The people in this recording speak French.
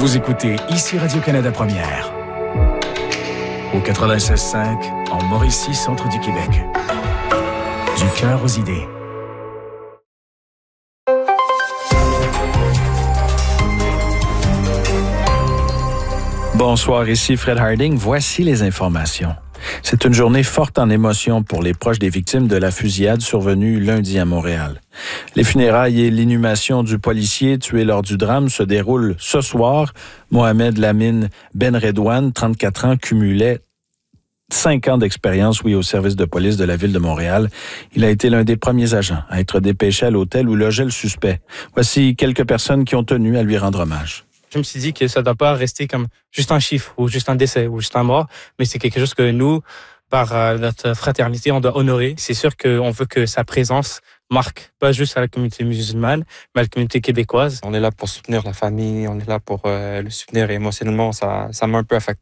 Vous écoutez ici Radio-Canada Première. Au 96.5, en Mauricie, centre du Québec. Du cœur aux idées. Bonsoir, ici Fred Harding. Voici les informations. C'est une journée forte en émotion pour les proches des victimes de la fusillade survenue lundi à Montréal. Les funérailles et l'inhumation du policier tué lors du drame se déroulent ce soir. Mohamed Lamine Benredouane, 34 ans, cumulait 5 ans d'expérience, au service de police de la Ville de Montréal. Il a été l'un des premiers agents à être dépêché à l'hôtel où logeait le suspect. Voici quelques personnes qui ont tenu à lui rendre hommage. Je me suis dit que ça ne doit pas rester comme juste un chiffre ou juste un décès ou juste un mort, mais c'est quelque chose que nous, par notre fraternité, on doit honorer. C'est sûr qu'on veut que sa présence marque pas juste à la communauté musulmane, mais à la communauté québécoise. On est là pour soutenir la famille, on est là pour le soutenir émotionnellement. Ça m'a un peu affecté.